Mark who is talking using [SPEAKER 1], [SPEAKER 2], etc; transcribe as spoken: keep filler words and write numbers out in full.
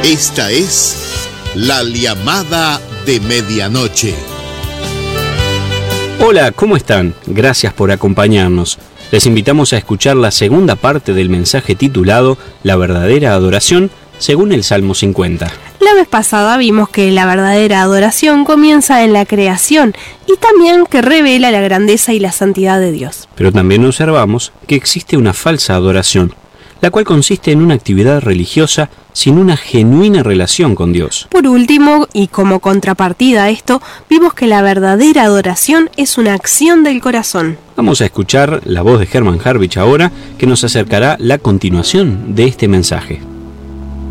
[SPEAKER 1] Esta es La Llamada de Medianoche.
[SPEAKER 2] Hola, ¿cómo están? Gracias por acompañarnos. Les invitamos a escuchar la segunda parte del mensaje titulado La verdadera adoración, según el Salmo cincuenta.
[SPEAKER 3] La vez pasada vimos que la verdadera adoración comienza en la creación y también que revela la grandeza y la santidad de Dios.
[SPEAKER 2] Pero también observamos que existe una falsa adoración, la cual consiste en una actividad religiosa sin una genuina relación con Dios.
[SPEAKER 3] Por último, y como contrapartida a esto, vimos que la verdadera adoración es una acción del corazón.
[SPEAKER 2] Vamos a escuchar la voz de Herman Harvich ahora, que nos acercará la continuación de este mensaje.